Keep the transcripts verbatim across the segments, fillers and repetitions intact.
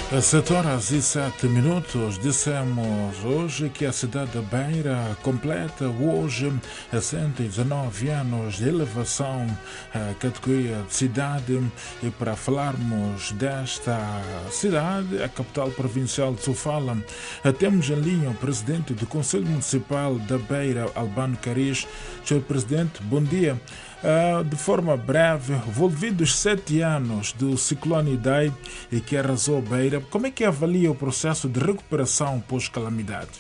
Às sete horas e sete minutos, dissemos hoje que a cidade de Beira completa hoje cento e dezenove anos de elevação à categoria de cidade. E para falarmos desta cidade, a capital provincial de Sofala, temos em linha o presidente do Conselho Municipal da Beira, Albano Caris. senhor Presidente, bom dia. Uh, de forma breve, envolvidos sete anos do ciclone Idai e que arrasou Beira, como é que avalia o processo de recuperação pós-calamidade?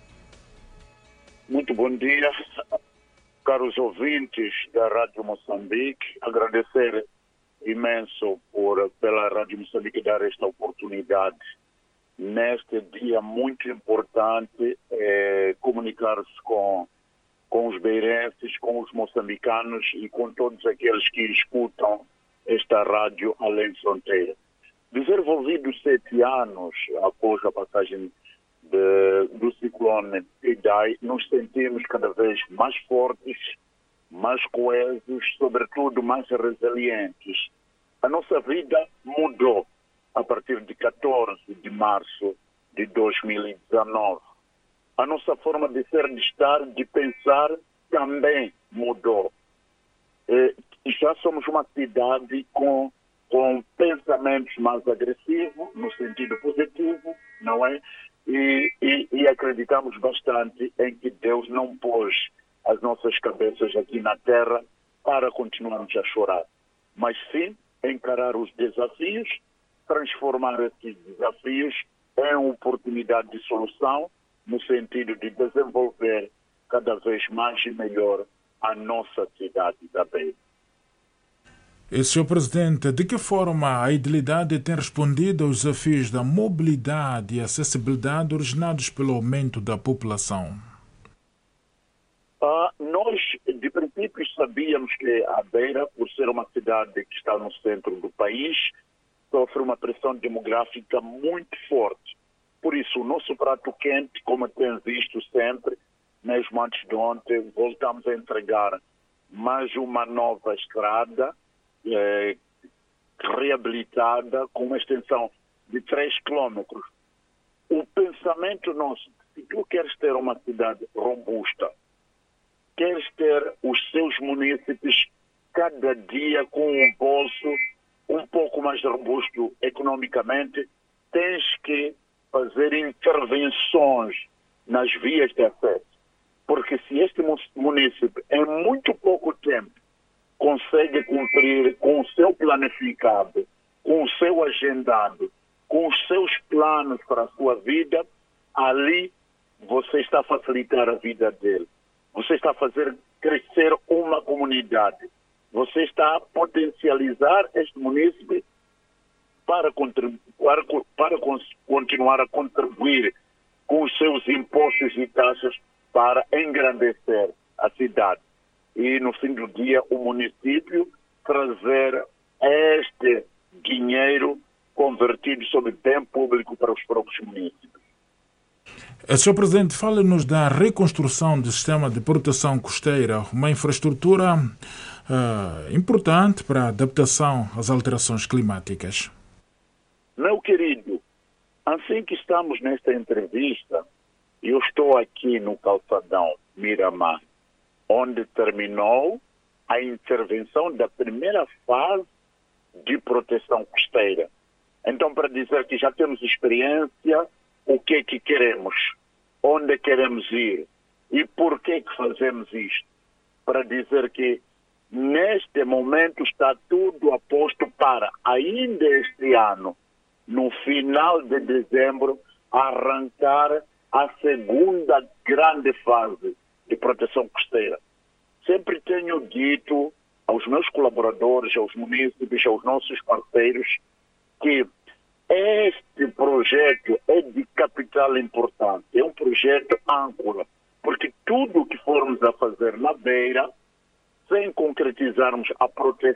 Muito bom dia, caros ouvintes da Rádio Moçambique. Agradecer imenso por, pela Rádio Moçambique dar esta oportunidade neste dia muito importante, eh, comunicar-se com com os beirenses, com os moçambicanos e com todos aqueles que escutam esta rádio além fronteira. Desenvolvidos sete anos após a passagem de, do ciclone Idai, nos sentimos cada vez mais fortes, mais coesos, sobretudo mais resilientes. A nossa vida mudou a partir de catorze de março de dois mil e dezenove. A nossa forma de ser, de estar, de pensar também mudou. E já somos uma cidade com, com pensamentos mais agressivos, no sentido positivo, não é? E, e, e acreditamos bastante em que Deus não pôs as nossas cabeças aqui na terra para continuarmos a chorar, mas sim encarar os desafios, transformar esses desafios em oportunidade de solução, no sentido de desenvolver cada vez mais e melhor a nossa cidade da Beira. E, senhor Presidente, de que forma a Idilidade tem respondido aos desafios da mobilidade e acessibilidade originados pelo aumento da população? Ah, nós, de princípio, sabíamos que a Beira, por ser uma cidade que está no centro do país, sofre uma pressão demográfica muito forte. Por isso, o nosso prato quente, como tem visto sempre, mesmo antes de ontem, voltamos a entregar mais uma nova estrada eh, reabilitada com uma extensão de três quilômetros. O pensamento nosso, se tu queres ter uma cidade robusta, queres ter os seus munícipes cada dia com um bolso um pouco mais robusto economicamente, tens que fazer intervenções nas vias de acesso. Porque se este município, em muito pouco tempo, consegue cumprir com o seu planificado, com o seu agendado, com os seus planos para a sua vida, ali você está a facilitar a vida dele. Você está a fazer crescer uma comunidade. Você está a potencializar este município para, para, para continuar a contribuir com os seus impostos e taxas para engrandecer a cidade. E, no fim do dia, o município trazer este dinheiro convertido sob bem público para os próprios municípios. senhor Presidente, fale-nos da reconstrução do sistema de proteção costeira, uma infraestrutura uh, importante para a adaptação às alterações climáticas. Meu querido, assim que estamos nesta entrevista, eu estou aqui no calçadão Miramar, onde terminou a intervenção da primeira fase de proteção costeira. Então, para dizer que já temos experiência, o que é que queremos, onde queremos ir e por que que fazemos isto. Para dizer que neste momento está tudo aposto para, ainda este ano, no final de dezembro, arrancar a segunda grande fase de proteção costeira. Sempre tenho dito aos meus colaboradores, aos munícipes, aos nossos parceiros, que este projeto é de capital importância, é um projeto âncora, porque tudo o que formos a fazer na Beira, sem concretizarmos a proteção